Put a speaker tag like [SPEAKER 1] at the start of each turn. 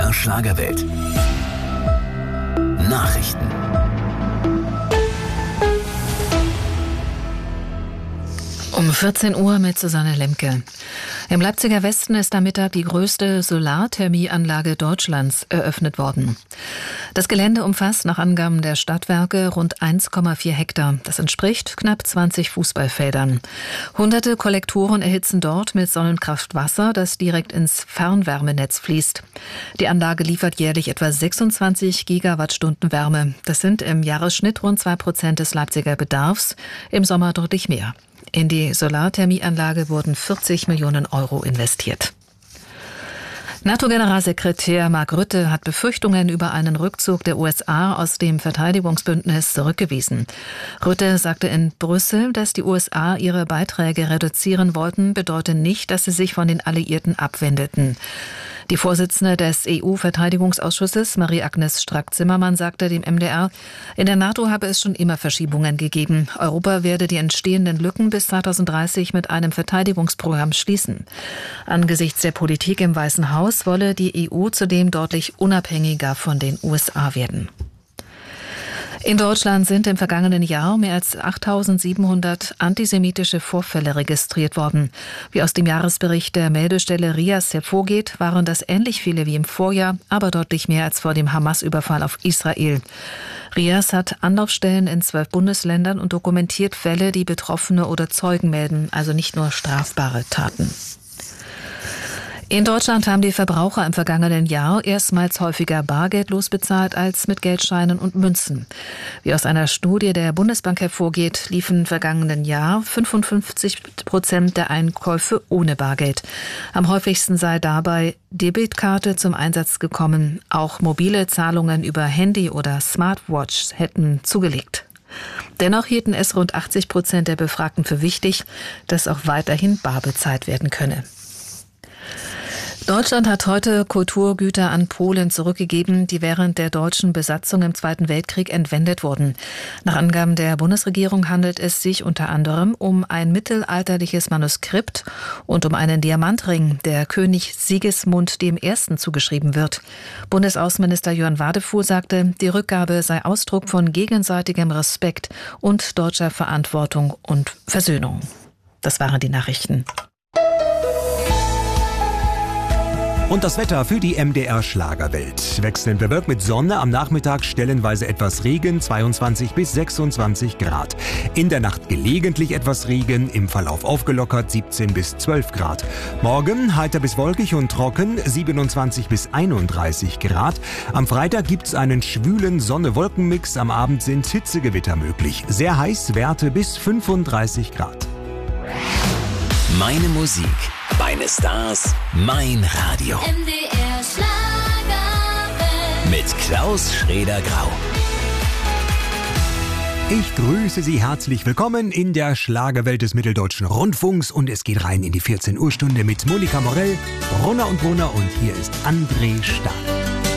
[SPEAKER 1] MDR Schlagerwelt. Nachrichten.
[SPEAKER 2] Um 14 Uhr mit Susanne Lemke. Im Leipziger Westen ist am Mittag die größte Solarthermieanlage Deutschlands eröffnet worden. Das Gelände umfasst nach Angaben der Stadtwerke rund 1,4 Hektar. Das entspricht knapp 20 Fußballfeldern. Hunderte Kollektoren erhitzen dort mit Sonnenkraft Wasser, das direkt ins Fernwärmenetz fließt. Die Anlage liefert jährlich etwa 26 Gigawattstunden Wärme. Das sind im Jahresschnitt rund 2% des Leipziger Bedarfs, im Sommer deutlich mehr. In die Solarthermieanlage wurden 40 Millionen Euro investiert. NATO-Generalsekretär Mark Rutte hat Befürchtungen über einen Rückzug der USA aus dem Verteidigungsbündnis zurückgewiesen. Rutte sagte in Brüssel, dass die USA ihre Beiträge reduzieren wollten, bedeutet nicht, dass sie sich von den Alliierten abwendeten. Die Vorsitzende des EU-Verteidigungsausschusses, Marie-Agnes Strack-Zimmermann, sagte dem MDR, in der NATO habe es schon immer Verschiebungen gegeben. Europa werde die entstehenden Lücken bis 2030 mit einem Verteidigungsprogramm schließen. Angesichts der Politik im Weißen Haus wolle die EU zudem deutlich unabhängiger von den USA werden. In Deutschland sind im vergangenen Jahr mehr als 8.700 antisemitische Vorfälle registriert worden. Wie aus dem Jahresbericht der Meldestelle RIAS hervorgeht, waren das ähnlich viele wie im Vorjahr, aber deutlich mehr als vor dem Hamas-Überfall auf Israel. RIAS hat Anlaufstellen in 12 Bundesländern und dokumentiert Fälle, die Betroffene oder Zeugen melden, also nicht nur strafbare Taten. In Deutschland haben die Verbraucher im vergangenen Jahr erstmals häufiger bargeldlos bezahlt als mit Geldscheinen und Münzen. Wie aus einer Studie der Bundesbank hervorgeht, liefen im vergangenen Jahr 55% der Einkäufe ohne Bargeld. Am häufigsten sei dabei Debitkarte zum Einsatz gekommen. Auch mobile Zahlungen über Handy oder Smartwatch hätten zugelegt. Dennoch hielten es rund 80% der Befragten für wichtig, dass auch weiterhin bar bezahlt werden könne. Deutschland hat heute Kulturgüter an Polen zurückgegeben, die während der deutschen Besatzung im Zweiten Weltkrieg entwendet wurden. Nach Angaben der Bundesregierung handelt es sich unter anderem um ein mittelalterliches Manuskript und um einen Diamantring, der König Sigismund I. zugeschrieben wird. Bundesaußenminister Jörn Wadefuhl sagte, die Rückgabe sei Ausdruck von gegenseitigem Respekt und deutscher Verantwortung und Versöhnung. Das waren die Nachrichten.
[SPEAKER 3] Und das Wetter für die MDR Schlagerwelt. Wechselnd bewölkt mit Sonne, am Nachmittag stellenweise etwas Regen, 22 bis 26 Grad. In der Nacht gelegentlich etwas Regen, im Verlauf aufgelockert, 17 bis 12 Grad. Morgen heiter bis wolkig und trocken, 27 bis 31 Grad. Am Freitag gibt's einen schwülen Sonne-Wolken-Mix, am Abend sind Hitzegewitter möglich. Sehr heiß, Werte bis 35 Grad.
[SPEAKER 1] Meine Musik, meine Stars, mein Radio.
[SPEAKER 4] MDR Schlagerwelt.
[SPEAKER 1] Mit Klaus Schrader-Grau.
[SPEAKER 3] Ich grüße Sie herzlich willkommen in der Schlagerwelt des Mitteldeutschen Rundfunks und es geht rein in die 14 Uhr Stunde mit Monika Morell, Brunner und Brunner und hier ist André Stahl.